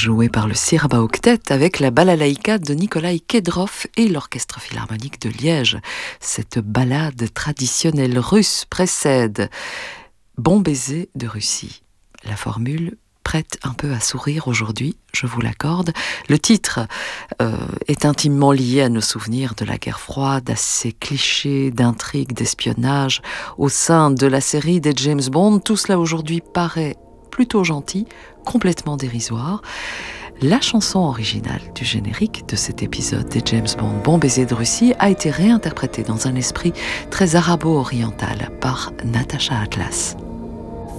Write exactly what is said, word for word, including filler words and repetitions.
joué par le Siraba Octet avec la balalaïka de Nikolai Kedrov et l'Orchestre Philharmonique de Liège. Cette ballade traditionnelle russe précède Bon baiser de Russie. La formule prête un peu à sourire aujourd'hui, je vous l'accorde. Le titre euh, est intimement lié à nos souvenirs de la guerre froide, à ces clichés d'intrigue, d'espionnage au sein de la série des James Bond. Tout cela aujourd'hui paraît plutôt gentil, complètement dérisoire. La chanson originale du générique de cet épisode des James Bond, Bon baiser de Russie, a été réinterprétée dans un esprit très arabo-oriental par Natasha Atlas.